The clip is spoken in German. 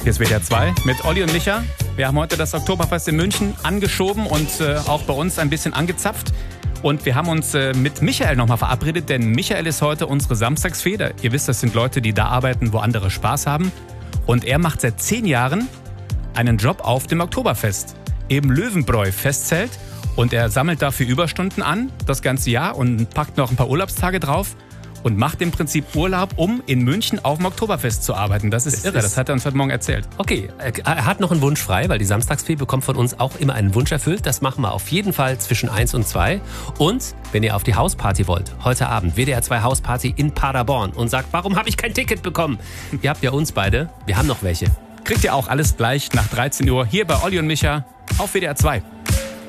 Hier ist WDR 2 mit Olli und Micha. Wir haben heute das Oktoberfest in München angeschoben und auch bei uns ein bisschen angezapft. Und wir haben uns mit Michael nochmal verabredet, denn Michael ist heute unsere Samstagsfeder. Ihr wisst, das sind Leute, die da arbeiten, wo andere Spaß haben. Und er macht seit 10 Jahren einen Job auf dem Oktoberfest. Eben Löwenbräu-Festzelt. Und er sammelt dafür Überstunden an, das ganze Jahr, und packt noch ein paar Urlaubstage drauf. Und macht im Prinzip Urlaub, um in München auf dem Oktoberfest zu arbeiten. Das ist irre, das hat er uns heute Morgen erzählt. Okay, er hat noch einen Wunsch frei, weil die Samstagsfee bekommt von uns auch immer einen Wunsch erfüllt. Das machen wir auf jeden Fall zwischen 1 und 2. Und wenn ihr auf die Hausparty wollt, heute Abend, WDR 2 Hausparty in Paderborn und sagt, warum habe ich kein Ticket bekommen? Ihr habt ja uns beide, wir haben noch welche. Kriegt ihr auch alles gleich nach 13 Uhr hier bei Olli und Micha auf WDR 2.